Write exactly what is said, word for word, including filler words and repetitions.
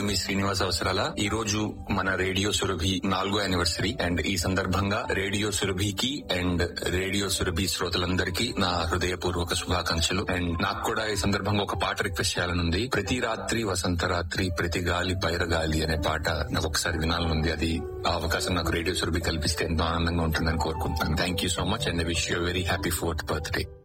మీ శ్రీనివాస్ అవసరాల. ఈ రోజు మన రేడియో సురభి నాలుగో యానివర్సరీ అండ్ ఈ సందర్భంగా రేడియో సురభికి అండ్ రేడియో సురభి శ్రోతలందరికీ నా హృదయపూర్వక శుభాకాంక్షలు. అండ్ నాకు కూడా ఈ సందర్భంగా ఒక పాట రిక్వెస్ట్ చేయాలనుంది. ప్రతి రాత్రి వసంత రాత్రి ప్రతి గాలి పైరగాలి అనే పాట నాకు ఒకసారి వినాలనుంది. అది ఆ అవకాశం నాకు రేడియో సురభి కల్పిస్తే ఎంతో ఆనందంగా ఉంటుందని కోరుకుంటున్నాను. Thank you so much and wish you very happy fourth birthday.